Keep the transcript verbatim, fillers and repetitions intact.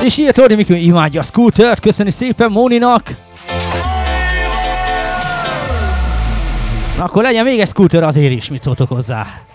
És írt Ordi Mikő, imádja a Scootert, köszönjük szépen Móninak. Na akkor legyen még egy Scooter azért is, mit szóltok hozzá.